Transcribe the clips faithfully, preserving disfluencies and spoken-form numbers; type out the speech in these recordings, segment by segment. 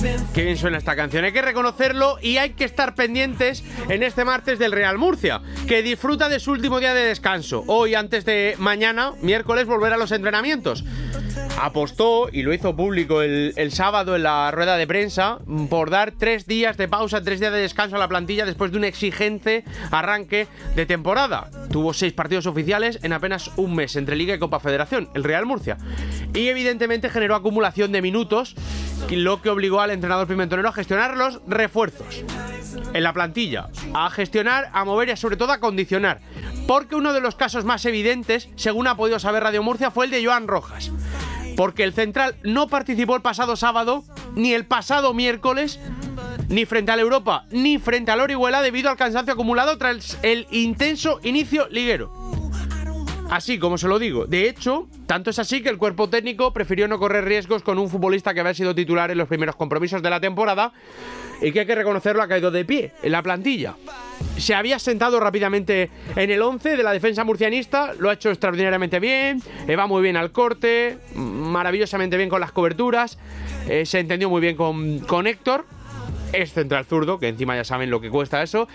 Qué bien suena esta canción, hay que reconocerlo y hay que estar pendientes en este martes del Real Murcia, que disfruta de su último día de descanso. Hoy, antes de mañana, miércoles, volver a los entrenamientos. Apostó, y lo hizo público el, el sábado en la rueda de prensa, por dar tres días de pausa, tres días de descanso a la plantilla después de un exigente arranque de temporada. Tuvo seis partidos oficiales en apenas un mes entre Liga y Copa Federación, el Real Murcia. Y evidentemente generó acumulación de minutos, lo que obligó al entrenador pimentonero a gestionar los refuerzos en la plantilla, a gestionar, a mover y sobre todo a condicionar. Porque uno de los casos más evidentes, según ha podido saber Radio Murcia, fue el de Joan Rojas. Porque el central no participó el pasado sábado, ni el pasado miércoles, ni frente al Europa, ni frente al Orihuela, debido al cansancio acumulado tras el intenso inicio liguero. Así como se lo digo. De hecho, tanto es así que el cuerpo técnico prefirió no correr riesgos con un futbolista que había sido titular en los primeros compromisos de la temporada y que, hay que reconocerlo, ha caído de pie en la plantilla. Se había sentado rápidamente en el once de la defensa murcianista, lo ha hecho extraordinariamente bien, eh, va muy bien al corte, maravillosamente bien con las coberturas, eh, se entendió muy bien con, con Héctor, es central zurdo, que encima ya saben lo que cuesta eso,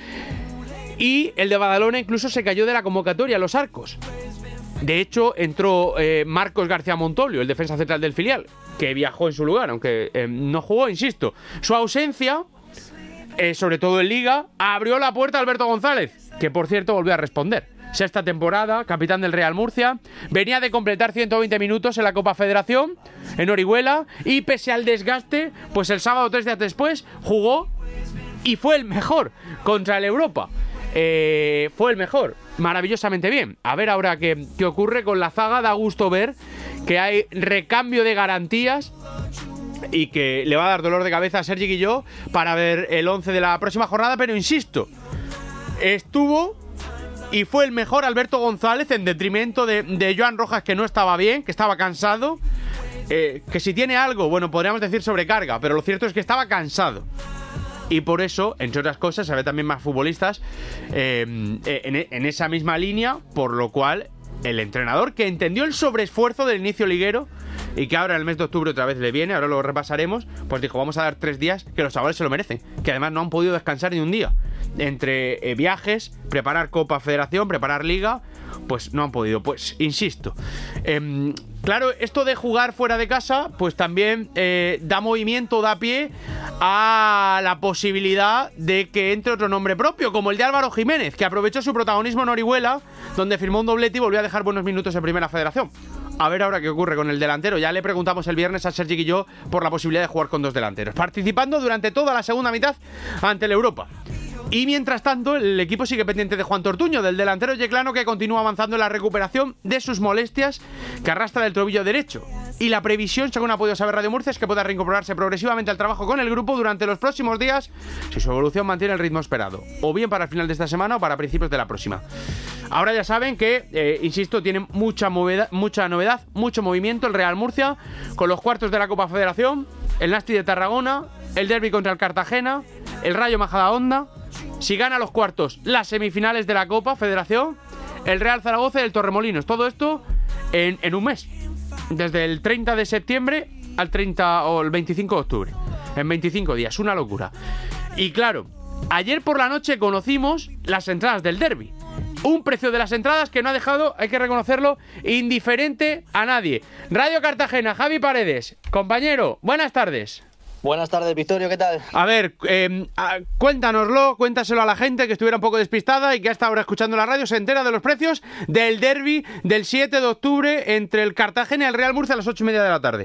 y el de Badalona incluso se cayó de la convocatoria a los arcos. De hecho, entró eh, Marcos García Montolio, el defensa central del filial, que viajó en su lugar, aunque eh, no jugó, insisto. Su ausencia, eh, sobre todo en Liga, abrió la puerta a Alberto González, que por cierto volvió a responder. Sexta temporada, capitán del Real Murcia, venía de completar ciento veinte minutos en la Copa Federación, en Orihuela, y pese al desgaste, pues el sábado, tres días después, jugó y fue el mejor contra el Europa. Eh, fue el mejor, maravillosamente bien. A ver ahora qué, qué ocurre con la zaga. Da gusto ver que hay recambio de garantías y que le va a dar dolor de cabeza a Sergi Guilló para ver el once de la próxima jornada. Pero insisto, estuvo y fue el mejor Alberto González en detrimento de, de Joan Rojas, que no estaba bien, que estaba cansado, eh, que si tiene algo, bueno, podríamos decir sobrecarga, pero lo cierto es que estaba cansado. Y por eso, entre otras cosas, se ve también más futbolistas eh, en, en esa misma línea, por lo cual el entrenador, que entendió el sobreesfuerzo del inicio liguero y que ahora en el mes de octubre otra vez le viene, ahora lo repasaremos, pues dijo, vamos a dar tres días que los chavales se lo merecen, que además no han podido descansar ni un día. Entre eh, viajes, preparar Copa Federación, preparar Liga, pues no han podido. Pues insisto, eh, claro, esto de jugar fuera de casa, pues también eh, da movimiento, da pie a la posibilidad de que entre otro nombre propio, como el de Álvaro Jiménez, que aprovechó su protagonismo en Orihuela, donde firmó un doblete y volvió a dejar buenos minutos en Primera Federación. A ver ahora qué ocurre con el delantero. Ya le preguntamos el viernes a Sergi Guilló por la posibilidad de jugar con dos delanteros, participando durante toda la segunda mitad ante el Europa. Y mientras tanto, el equipo sigue pendiente de Juan Tortuño, del delantero yeclano, que continúa avanzando en la recuperación de sus molestias que arrastra del tobillo derecho. Y la previsión, según ha podido saber Radio Murcia, es que pueda reincorporarse progresivamente al trabajo con el grupo durante los próximos días, si su evolución mantiene el ritmo esperado, o bien para el final de esta semana o para principios de la próxima. Ahora ya saben que, eh, insisto, tiene mucha, moveda, mucha novedad, mucho movimiento el Real Murcia, con los cuartos de la Copa Federación, el Nasti de Tarragona, el derbi contra el Cartagena, el Rayo Majadahonda. Si gana los cuartos, las semifinales de la Copa Federación, el Real Zaragoza y el Torremolinos. Todo esto en, en un mes. Desde el treinta de septiembre al treinta o el veinticinco de octubre. En veinticinco días. Una locura. Y claro, ayer por la noche conocimos las entradas del derbi. Un precio de las entradas que no ha dejado, hay que reconocerlo, indiferente a nadie. Radio Cartagena, Javi Paredes. Compañero, buenas tardes. Buenas tardes, Victorio, ¿qué tal? A ver, eh, a, cuéntanoslo, cuéntaselo a la gente que estuviera un poco despistada y que hasta ahora escuchando la radio se entera de los precios del derbi del siete de octubre entre el Cartagena y el Real Murcia a las ocho y media de la tarde.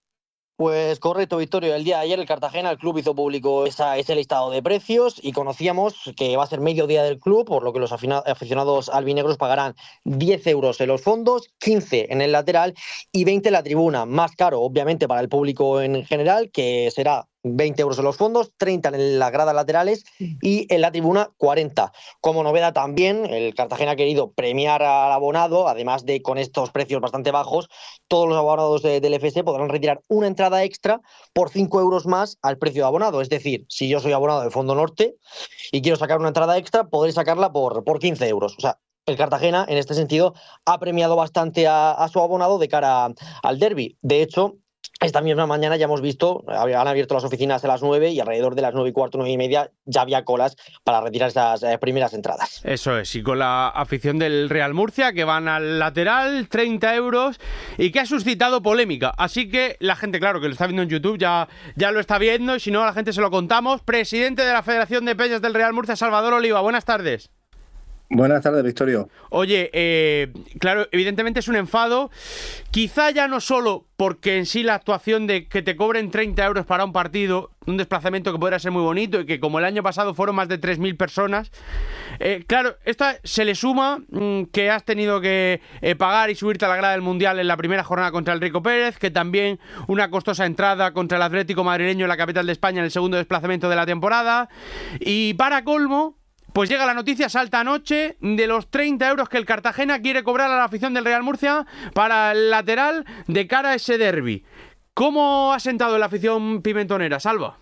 Pues correcto, Victorio. El día de ayer el Cartagena, el club hizo público esa, ese listado de precios y conocíamos que va a ser mediodía del club, por lo que los aficionados albinegros pagarán diez euros en los fondos, quince en el lateral y veinte en la tribuna. Más caro, obviamente, para el público en general, que será veinte euros en los fondos, treinta en las gradas laterales y en la tribuna cuarenta. Como novedad también, el Cartagena ha querido premiar al abonado, además de con estos precios bastante bajos, todos los abonados de, del F S podrán retirar una entrada extra por cinco euros más al precio de abonado. Es decir, si yo soy abonado de Fondo Norte y quiero sacar una entrada extra, podré sacarla por, por quince euros. O sea, el Cartagena, en este sentido, ha premiado bastante a, a su abonado de cara a, al derbi. De hecho, esta misma mañana ya hemos visto, han abierto las oficinas a las nueve y alrededor de las nueve y cuarto, nueve y media ya había colas para retirar esas eh, primeras entradas. Eso es, y con la afición del Real Murcia que van al lateral, treinta euros, y que ha suscitado polémica. Así que la gente, claro, que lo está viendo en YouTube ya, ya lo está viendo, y si no, a la gente se lo contamos. Presidente de la Federación de Peñas del Real Murcia, Salvador Oliva, buenas tardes. Buenas tardes, Victorio. Oye, eh, claro, evidentemente es un enfado, quizá ya no solo porque en sí la actuación de que te cobren treinta euros para un partido, un desplazamiento que podría ser muy bonito y que como el año pasado fueron más de tres mil personas, eh, claro, esto se le suma mmm, que has tenido que eh, pagar y subirte a la grada del Mundial en la primera jornada contra el Rico Pérez, que también una costosa entrada contra el Atlético madrileño en la capital de España en el segundo desplazamiento de la temporada, y para colmo, pues llega la noticia, salta anoche, de los treinta euros que el Cartagena quiere cobrar a la afición del Real Murcia para el lateral de cara a ese derbi. ¿Cómo ha sentado la afición pimentonera, Salva?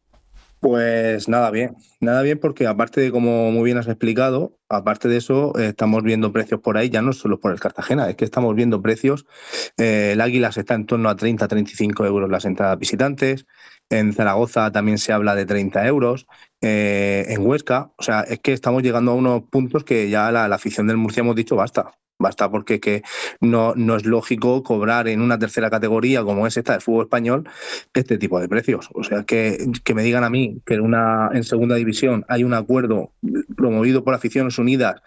Pues nada bien, nada bien porque aparte de, como muy bien has explicado, aparte de eso, eh, estamos viendo precios por ahí, ya no solo por el Cartagena, es que estamos viendo precios, eh, el Águilas está en torno a treinta a treinta y cinco euros las entradas visitantes, en Zaragoza también se habla de treinta euros, eh, en Huesca, o sea, es que estamos llegando a unos puntos que ya la, la afición del Murcia hemos dicho basta. Basta porque que no, no es lógico cobrar en una tercera categoría como es esta del fútbol español este tipo de precios. O sea, que, que me digan a mí que en, una, en segunda división hay un acuerdo promovido por Aficiones Unidas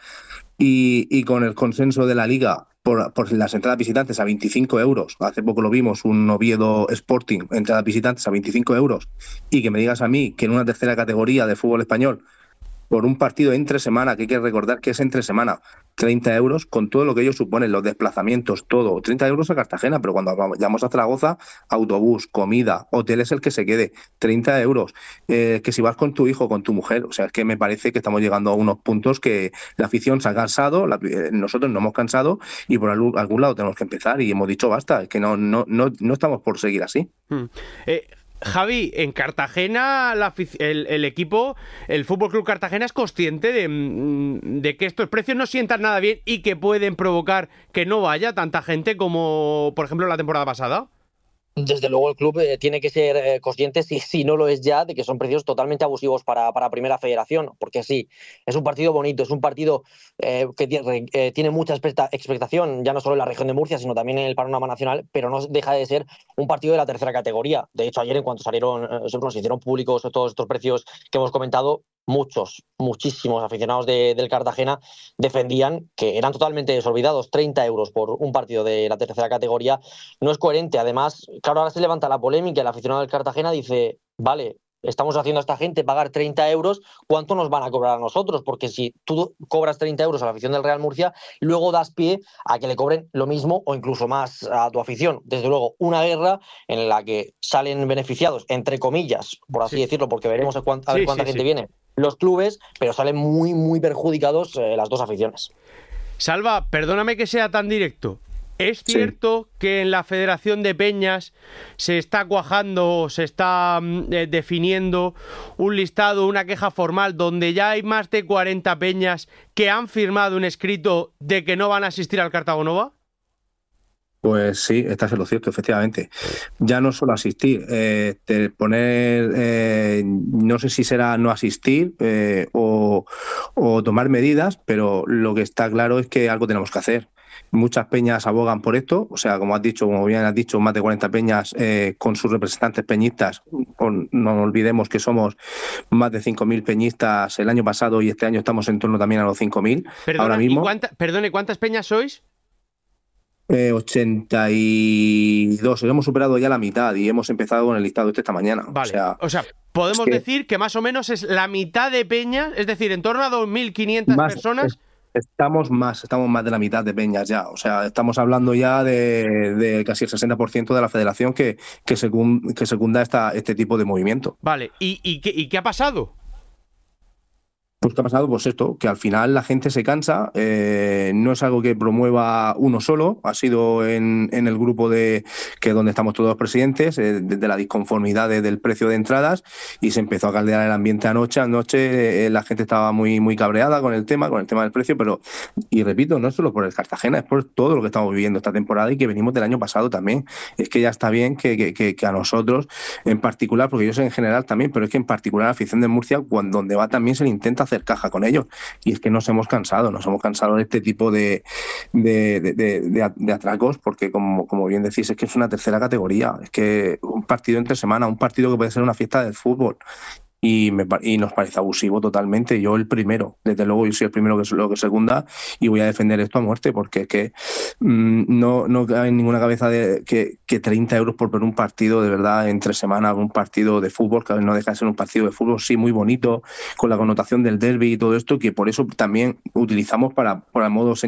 y, y con el consenso de la Liga por, por las entradas visitantes a veinticinco euros. Hace poco lo vimos, un Oviedo Sporting, entradas visitantes a veinticinco euros. Y que me digas a mí que en una tercera categoría de fútbol español, por un partido entre semana, que hay que recordar que es entre semana, treinta euros, con todo lo que ellos suponen, los desplazamientos, todo, treinta euros a Cartagena, pero cuando vamos a Zaragoza, autobús, comida, hotel es el que se quede, treinta euros, eh, que si vas con tu hijo, con tu mujer, o sea, es que me parece que estamos llegando a unos puntos que la afición se ha cansado, la, eh, nosotros no hemos cansado y por algún, algún lado tenemos que empezar y hemos dicho basta, es que no, no, no, no estamos por seguir así. Hmm. Eh... Javi, en Cartagena la, el, el equipo, el F C Cartagena es consciente de, de que estos precios no sientan nada bien y que pueden provocar que no vaya tanta gente como, por ejemplo, la temporada pasada. Desde luego el club eh, tiene que ser eh, consciente, si, si no lo es ya, de que son precios totalmente abusivos para, para Primera Federación, porque sí, es un partido bonito, es un partido eh, que tiene, eh, tiene mucha expectación, ya no solo en la región de Murcia, sino también en el panorama nacional, pero no deja de ser un partido de la tercera categoría. De hecho, ayer en cuanto salieron, eh, se hicieron públicos todos estos precios que hemos comentado, muchos, muchísimos aficionados de, del Cartagena defendían que eran totalmente desolvidados. Treinta euros por un partido de la tercera categoría no es coherente. Además, claro, ahora se levanta la polémica. El aficionado del Cartagena dice, vale, estamos haciendo a esta gente pagar treinta euros, ¿cuánto nos van a cobrar a nosotros? Porque si tú cobras treinta euros a la afición del Real Murcia, luego das pie a que le cobren lo mismo o incluso más a tu afición. Desde luego, una guerra en la que salen beneficiados, entre comillas, por así sí. decirlo, porque veremos a, cuánta, a ver sí, cuánta sí, gente sí. viene, los clubes, pero salen muy, muy perjudicados eh, las dos aficiones. Salva, perdóname que sea tan directo. ¿Es cierto sí. que en la Federación de Peñas se está cuajando, se está eh, definiendo un listado, una queja formal, donde ya hay más de cuarenta peñas que han firmado un escrito de que no van a asistir al Cartagonova? Pues sí, estás en lo cierto, efectivamente. Ya no solo asistir, eh, te poner, eh, no sé si será no asistir eh, o, o tomar medidas, pero lo que está claro es que algo tenemos que hacer. Muchas peñas abogan por esto, o sea, como has dicho, como bien has dicho, más de cuarenta peñas eh, con sus representantes peñistas. No olvidemos que somos más de cinco mil peñistas el año pasado y este año estamos en torno también a los cinco mil. Ahora mismo. ¿y cuánta, perdone, ¿cuántas peñas sois? Eh, ochenta y dos, hemos superado ya la mitad y hemos empezado con el listado este esta mañana. Vale, o sea, o sea podemos es que decir que más o menos es la mitad de peñas, es decir, en torno a dos mil quinientas personas. Es, estamos más, estamos más de la mitad de peñas ya, o sea, estamos hablando ya de, de casi el sesenta por ciento de la federación que, que, secund, que secunda esta, este tipo de movimiento. Vale, ¿y, y, qué, y qué ha pasado? Pues ¿qué ha pasado? Pues esto, que al final la gente se cansa, eh, no es algo que promueva uno solo, ha sido en, en el grupo de que es donde estamos todos los presidentes, eh, desde la disconformidad de, del precio de entradas, y se empezó a caldear el ambiente anoche. Anoche eh, la gente estaba muy, muy cabreada con el tema, con el tema del precio, pero, y repito, no es solo por el Cartagena, es por todo lo que estamos viviendo esta temporada y que venimos del año pasado también. Es que ya está bien que, que, que, que a nosotros en particular, porque yo sé en general también, pero es que en particular la afición de Murcia, cuando, donde va también se le intenta hacer caja con ellos, y es que nos hemos cansado, nos hemos cansado de este tipo de, de, de, de, de, de atracos, porque como, como bien decís, es que es una tercera categoría, es que un partido entre semana, un partido que puede ser una fiesta del fútbol, y, me, y nos parece abusivo totalmente. Yo el primero, desde luego yo soy el primero que lo que segunda, y voy a defender esto a muerte, porque es que mmm, no, no cabe en ninguna cabeza de que, que treinta euros por ver un partido de verdad entre semana, un partido de fútbol, que no deja de ser un partido de fútbol, sí, muy bonito, con la connotación del derbi y todo esto, que por eso también utilizamos para, para modo